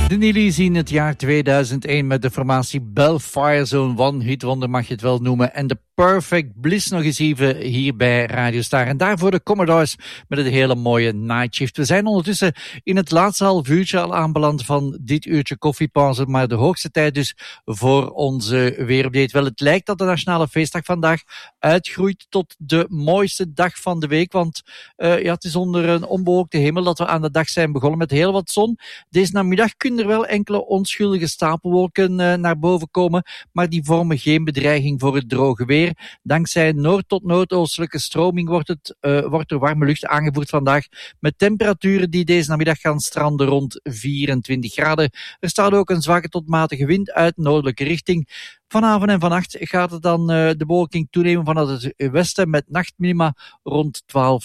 De Nillies in het jaar 2001 met de formatie Bellfire, zo'n one-hit-wonder mag je het wel noemen. En de Perfect Bliss nog eens even hier bij Radio Star. En daarvoor de Commodores met een hele mooie Night Shift. We zijn ondertussen in het laatste half uurtje al aanbeland van dit uurtje koffiepauze. Maar de hoogste tijd dus voor onze weerupdate. Wel, het lijkt dat de Nationale Feestdag vandaag uitgroeit tot de mooiste dag van de week. Want het is onder een onbewolkte hemel dat we aan de dag zijn begonnen met heel wat zon. Deze namiddag kunnen er wel enkele onschuldige stapelwolken naar boven komen, maar die vormen geen bedreiging voor het droge weer. Dankzij noord- tot noordoostelijke stroming wordt er warme lucht aangevoerd vandaag, met temperaturen die deze namiddag gaan stranden rond 24 graden. Er staat ook een zwakke tot matige wind uit noordelijke richting. Vanavond en vannacht gaat het dan de bewolking toenemen vanuit het westen met nachtminima rond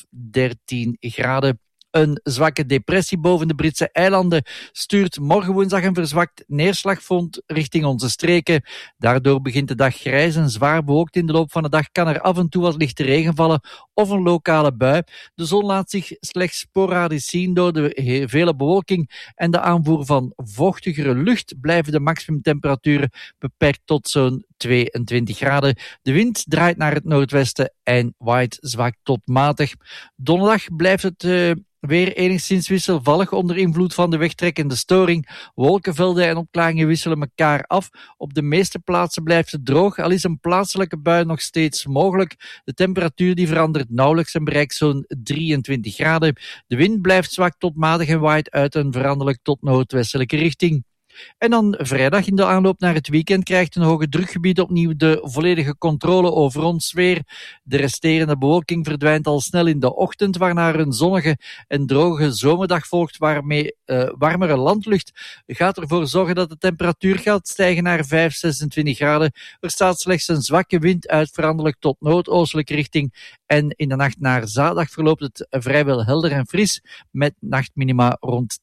12-13 graden. Een zwakke depressie boven de Britse eilanden stuurt morgen woensdag een verzwakt neerslagfront richting onze streken. Daardoor begint de dag grijs en zwaar bewolkt. In de loop van de dag kan er af en toe wat lichte regen vallen of een lokale bui. De zon laat zich slechts sporadisch zien. Door de vele bewolking en de aanvoer van vochtigere lucht blijven de maximumtemperaturen beperkt tot zo'n 22 graden. De wind draait naar het noordwesten en waait zwak tot matig. Donderdag blijft het weer enigszins wisselvallig onder invloed van de wegtrekkende storing. Wolkenvelden en opklaringen wisselen elkaar af. Op de meeste plaatsen blijft het droog, al is een plaatselijke bui nog steeds mogelijk. De temperatuur die verandert nauwelijks en bereikt zo'n 23 graden. De wind blijft zwak tot matig en waait uit een veranderlijk tot noordwestelijke richting. En dan vrijdag in de aanloop naar het weekend krijgt een hoge drukgebied opnieuw de volledige controle over ons weer. De resterende bewolking verdwijnt al snel in de ochtend, waarna er een zonnige en droge zomerdag volgt, waarmee warmere landlucht gaat ervoor zorgen dat de temperatuur gaat stijgen naar 5-26 graden. Er staat slechts een zwakke wind uit veranderlijk tot noordoostelijke richting. En in de nacht naar zaterdag verloopt het vrijwel helder en fris met nachtminima rond